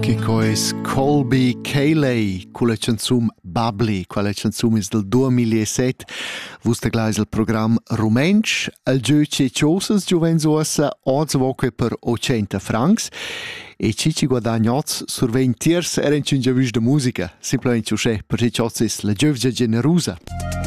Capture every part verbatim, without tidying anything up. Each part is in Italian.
Che coes Colby Cayley con la canzone Bubbly, quella canzone è del duemilasette. Vuste gleich il programma Rumensch, al giù c'è ciosas giuvenzosa, oggi voce per ottanta francs. E ci ci guadagnots sur ventiers eren ci già vis de musica, semplicemente usce, perché cios è la giovja generosa.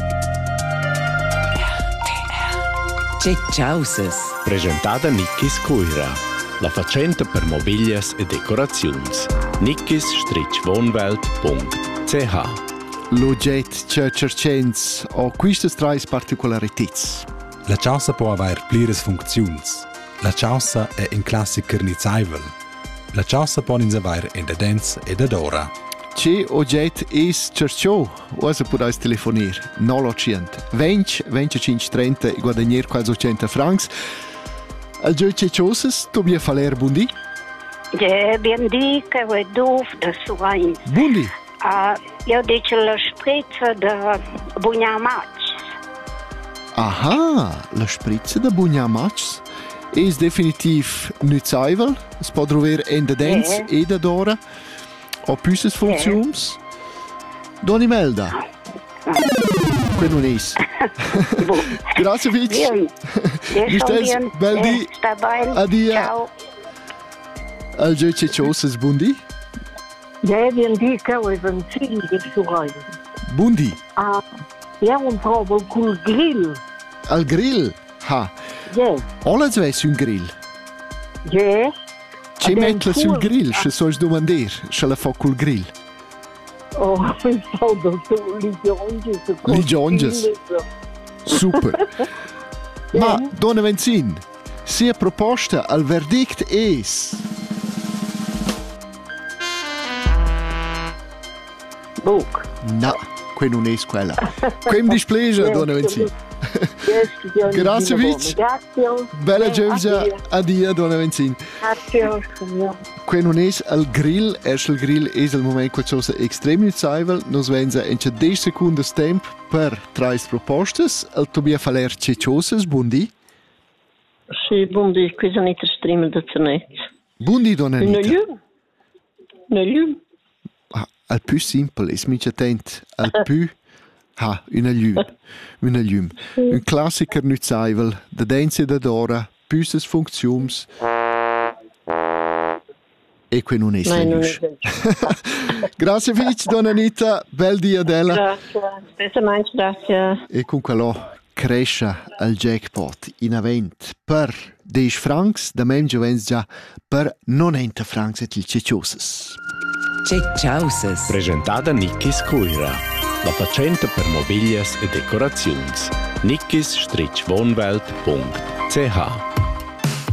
C'è ciosas. Presentata Nickis Coira. La facenta per mobilias e decorazions. nickis wohnwelt punkt c h. L'ogget c'è cercens o quistes trais particularitets. La ciausa può aver plires funziuns. La ciausa è in classe carnizaivel. La ciausa può in aver in dens ed adora. C'è ogget es cercio, o se podais telefonir, nol cento venti venticinque trenta e guadagnier quasi ottanta francs. Al giù c'è ciosas, tu via faler buondì? Ja, bien di che è doof da suain. Buondì? Uh, io dico la spritza da Bugnamach. Aha, la spritza da Bugnamach è definitiv nützaivel, es può trover in de dens Yeah. e da dora, o püsses funzions. Doni melda. Quello non è. Grazie Fitch. Bien. Ja, Mi schon stes bien. bel Ja, di. sta bene. Adia. Ciao. Al giù c'è ciosas, buondì? Ja, bien di che è un figlio di suain. Buondì. Ah, ja, un provo col grill. Al grill. Ha. Ja, Alles wes un grill. ja. C'è Abbiamo metla sul full. grill, se sois domandir, se la fa col grill. Oh, mi sto dando ligionges. Ligionges. Super. Ma, donna Venzin, sia proposta al verdict es... Book. No, que non es quella. Quem displegia, donna Venzin. Grazie, Vitch. Grazie. Bella giovja, adia, donna Venzin. Grazie. Que non es al grill, erst al grill es al moment que cosa extrem nützaivel, nos venza in ce dieci secundes temp per trais propostas, al tobia faler ce ciosas, buondì. Sì, buondì, qui sono i stream da Cernet. Buondì, donna Una Anita. lium. Una lium. Ah, al più simple, es mica attent, al più... Ha, una lium. Una lium. Un classiker nützaivel, da dense da dora, püsses funziums, e que non es la Nein, non lius. è. Grazie Fitch, donna Anita, bel dia della. Grazie. Spessamente, grazie. E con quello cresce al jackpot in avent per dieci francs, da mem giovens già per novanta francs et il ceciosas. C'è ciosas. Presentata Nickis Coira. La facenta per mobilias e decorazions. nickis wohnwelt punkt c h.